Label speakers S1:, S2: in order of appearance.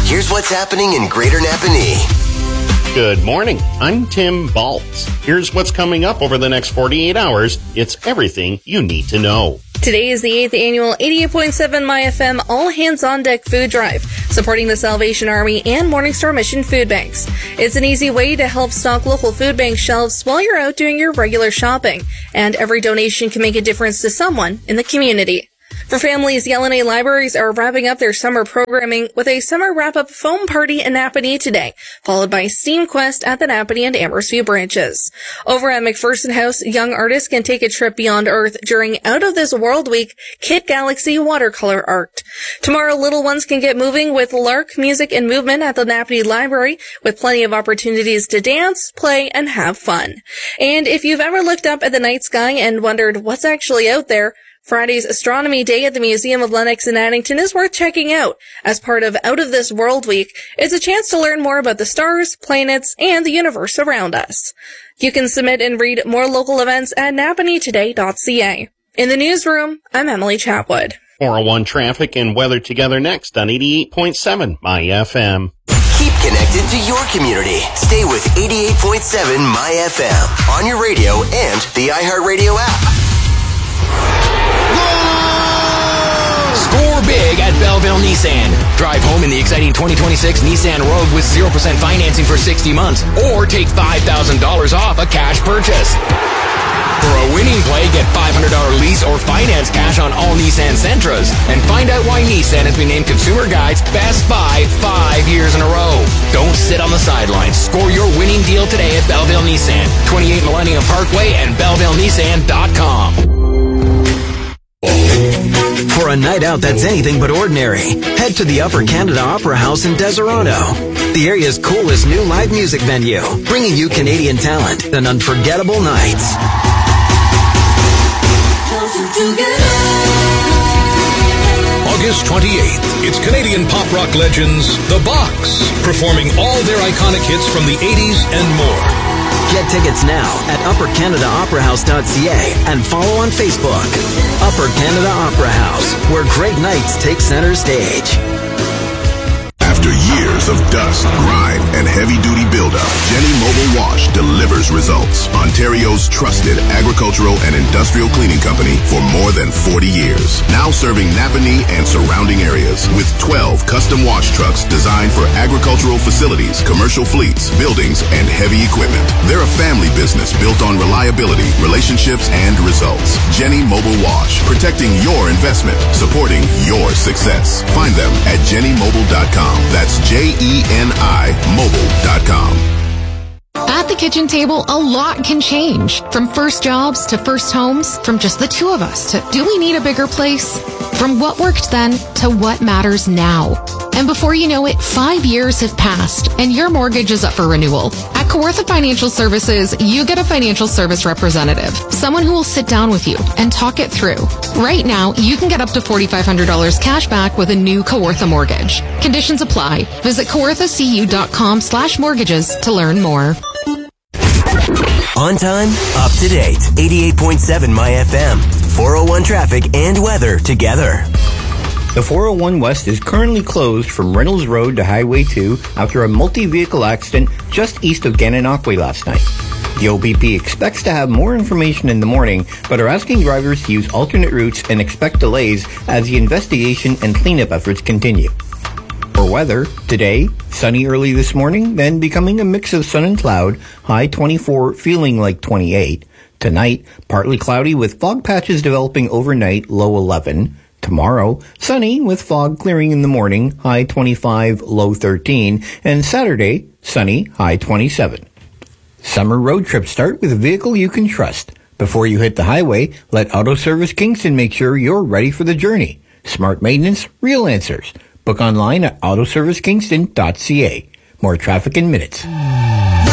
S1: Here's what's happening in Greater Napanee.
S2: Good morning. I'm Tim Baltz. Here's what's coming up over the next 48 hours. It's everything you need to know.
S3: Today is the 8th annual 88.7 MyFM All Hands on Deck Food Drive, supporting the Salvation Army and Morningstar Mission Food Banks. It's an easy way to help stock local food bank shelves while you're out doing your regular shopping, and every donation can make a difference to someone in the community. For families, the LNA libraries are wrapping up their summer programming with a summer wrap-up foam party in Napanee today, followed by Steam Quest at the Napanee and Amherstview branches. Over at McPherson House, young artists can take a trip beyond Earth during Out of This World Week Kid Galaxy watercolor art. Tomorrow, little ones can get moving with Lark Music and Movement at the Napanee Library, with plenty of opportunities to dance, play, and have fun. And if you've ever looked up at the night sky and wondered what's actually out there, Friday's Astronomy Day at the Museum of Lennox in Addington is worth checking out. As part of Out of This World Week, it's a chance to learn more about the stars, planets, and the universe around us. You can submit and read more local events at napaneetoday.ca. In the newsroom, I'm Emily Chatwood.
S2: 401 traffic and weather together next on 88.7 MyFM.
S1: Keep connected to your community. Stay with 88.7 MyFM on your radio and the iHeartRadio app.
S4: Score big at Belleville Nissan. Drive home in the exciting 2026 Nissan Rogue with 0% financing for 60 months or take $5,000 off a cash purchase. For a winning play, get $500 lease or finance cash on all Nissan Sentras. And find out why Nissan has been named Consumer Guide's Best Buy 5 years in a row. Don't sit on the sidelines. Score your winning deal today at Belleville Nissan, 28 Millennium Parkway and BellevilleNissan.com.
S5: For a night out that's anything but ordinary, head to the Upper Canada Opera House in Deseronto, the area's coolest new live music venue, bringing you Canadian talent and unforgettable nights.
S6: August 28th, it's Canadian pop rock legends, The Box, performing all their iconic hits from the 80s and more.
S5: Get tickets now at uppercanadaoperahouse.ca and follow on Facebook. Upper Canada Opera House, where great nights take center stage.
S7: After years of dust, grime, and heavy-duty buildup, Jenny Mobile Wash delivers results. Ontario's trusted agricultural and industrial cleaning company for more than 40 years. Now serving Napanee and surrounding areas with 12 custom wash trucks designed for agricultural facilities, commercial fleets, buildings, and heavy equipment. They're a family business built on reliability, relationships, and results. Jenny Mobile Wash, protecting your investment, supporting your success. Find them at jennymobile.com. That's JENI mobile.com.
S8: At the kitchen table, a lot can change. From first jobs to first homes, from just the two of us to do we need a bigger place? From what worked then to what matters now. And before you know it, 5 years have passed and your mortgage is up for renewal. At Kawartha Financial Services, you get a financial service representative, someone who will sit down with you and talk it through. Right now, you can get up to $4,500 cash back with a new Kawartha mortgage. Conditions apply. Visit kawarthacu.com/mortgages to learn more.
S1: On time, up to date. 88.7 MyFM. 401 traffic and weather together.
S9: The 401 West is currently closed from Reynolds Road to Highway 2 after a multi-vehicle accident just east of Gananoque last night. The OPP expects to have more information in the morning, but are asking drivers to use alternate routes and expect delays as the investigation and cleanup efforts continue. For weather, today, sunny early this morning, then becoming a mix of sun and cloud, high 24, feeling like 28. Tonight, partly cloudy with fog patches developing overnight, low 11. Tomorrow, sunny with fog clearing in the morning, high 25, low 13. And Saturday, sunny, high 27. Summer road trips start with a vehicle you can trust. Before you hit the highway, let Auto Service Kingston make sure you're ready for the journey. Smart maintenance, real answers. Book online at autoservicekingston.ca. More traffic in minutes.